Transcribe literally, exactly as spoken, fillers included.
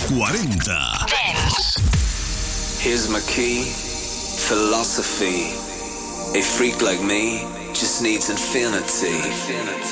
cuarenta. Here's my key, philosophy. A freak like me just needs infinity.